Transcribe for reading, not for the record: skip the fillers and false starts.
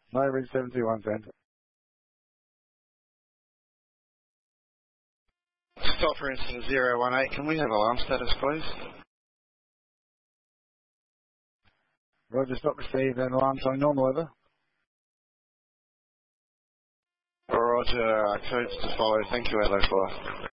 Ridge 721, send. Stop for instance 018. Can we have alarm status, please? Roger, stop received and alarm showing normal over. Roger, codes to follow. Thank you, 804.